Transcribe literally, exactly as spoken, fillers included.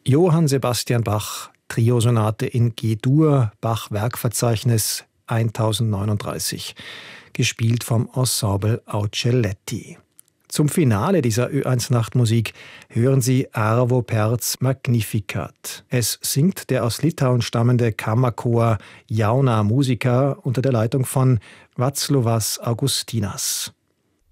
Johann Sebastian Bach, Triosonate in G-Dur, Bach-Werkverzeichnis tausendneununddreißig, gespielt vom Ensemble Auccelletti. Zum Finale dieser Ö eins Nachtmusik hören Sie Arvo Pärts Magnificat. Es singt der aus Litauen stammende Kammerchor Jauna Musica unter der Leitung von Vaclovas Augustinas.